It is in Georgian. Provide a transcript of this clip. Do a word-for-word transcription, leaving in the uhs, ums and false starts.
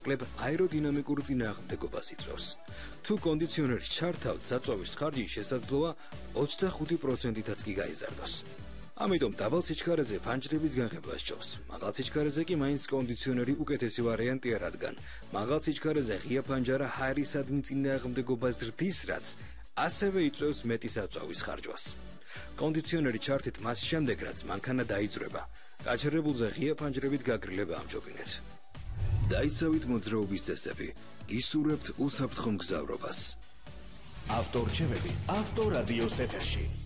კლებ აეროდინამიკურ წინააღმდეგობას იწვევს. თუ კონდიციონერი ჩართავთ, საწვავის ხარჯი შესაძლოა ოცდახუთი პროცენტითაც კი გაიზარდოს. ამიტომ დაბალ სიჩქარეზე ფანჯრების განხება სჯობს. მაღალ სიჩქარეზე კი მაინც კონდიციონერი უკეთესი ვარიანტია, რადგან მაღალ სიჩქარეზე ღია ფანჯარა ჰაერისადმი წინააღმდეგობა ზრდის, რაც ასევე იწვევს მეტი საწვავის ხარჯვას. კონდიციონერი ჩართით მას შემდეგ, რაც მანქანა დაიწრება, გაჩერებულზე ღია ფანჯრებით გაგრილება ამჯობინეთ. დაიცავით მოძრაობის წესები, გისურვებთ უსაფრთხო მგზავრობას. ავტორჩევები ავტორადიოს ეთერში.